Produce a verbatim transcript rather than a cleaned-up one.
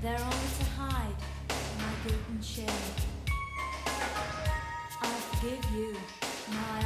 There only to hide my guilt and shame. I forgive you, my